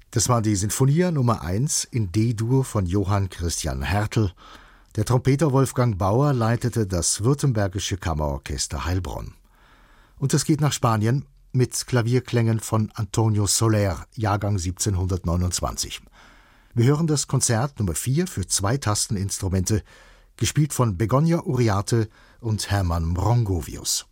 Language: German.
Das war die Sinfonia Nummer 1 in D-Dur von Johann Christian Hertel. Der Trompeter Wolfgang Bauer leitete das Württembergische Kammerorchester Heilbronn. Und es geht nach Spanien mit Klavierklängen von Antonio Soler, Jahrgang 1729. Wir hören das Konzert Nummer 4 für 2 Tasteninstrumente, gespielt von Begoña Uriarte und Hermann Mrongovius.